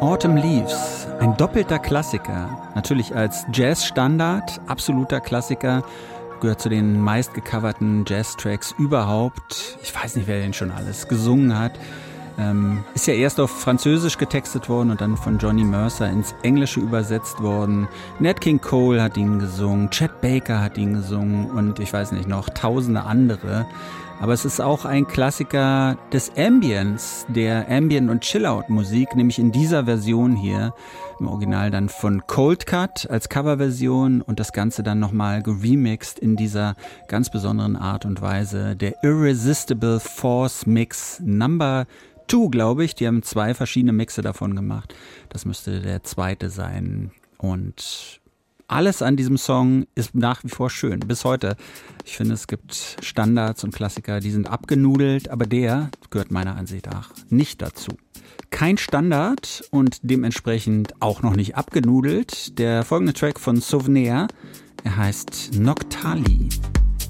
Autumn Leaves, ein doppelter Klassiker. Natürlich als Jazz-Standard, absoluter Klassiker. Gehört zu den meistgecoverten Jazz-Tracks überhaupt. Ich weiß nicht, wer den schon alles gesungen hat. Ist ja erst auf Französisch getextet worden und dann von Johnny Mercer ins Englische übersetzt worden. Nat King Cole hat ihn gesungen, Chet Baker hat ihn gesungen und ich weiß nicht, noch tausende andere. Aber es ist auch ein Klassiker des Ambience, der Ambient- und Chill-Out-Musik, nämlich in dieser Version hier, im Original dann von Cold Cut als Coverversion und das Ganze dann nochmal geremixed in dieser ganz besonderen Art und Weise. Der Irresistible Force Mix Number 2, glaube ich. Die haben 2 verschiedene Mixe davon gemacht. Das müsste der zweite sein. Und alles an diesem Song ist nach wie vor schön, bis heute. Ich finde, es gibt Standards und Klassiker, die sind abgenudelt, aber der gehört meiner Ansicht nach nicht dazu. Kein Standard und dementsprechend auch noch nicht abgenudelt. Der folgende Track von Souvenir, er heißt Noctali.